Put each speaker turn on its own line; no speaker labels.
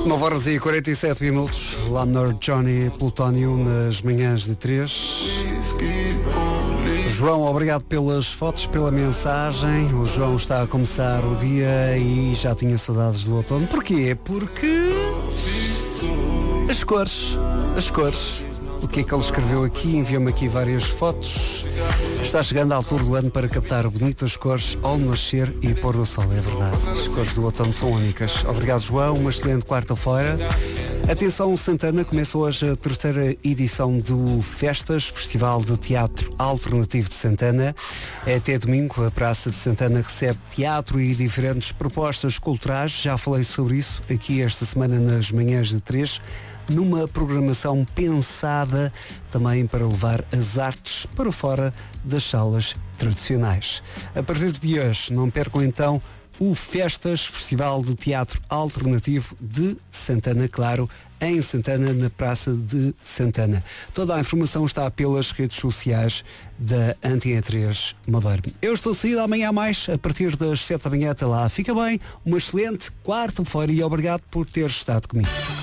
9h47, Leonard Johnny Plutónio nas manhãs de 3. João, obrigado pelas fotos, pela mensagem. O João está a começar o dia e já tinha saudades do outono. Porquê? Porque as cores. O que é que ele escreveu aqui? Enviou-me aqui várias fotos. Está chegando a altura do ano para captar bonitas cores ao nascer e pôr do sol, é verdade. As cores do outono são únicas. Obrigado, João. Uma excelente quarta-feira. Atenção, Santana, começa hoje a terceira edição do Festas, Festival de Teatro Alternativo de Santana. Até domingo, a Praça de Santana recebe teatro e diferentes propostas culturais. Já falei sobre isso aqui esta semana nas manhãs de 3, numa programação pensada também para levar as artes para fora das salas tradicionais. A partir de hoje, não percam então o Festas, Festival de Teatro Alternativo de Santana, claro, em Santana, na Praça de Santana. Toda a informação está pelas redes sociais da Antena 3 Madeira. Eu estou saído amanhã a mais, a partir das 7 da manhã até lá. Fica bem, uma excelente quarta-feira e obrigado por ter estado comigo.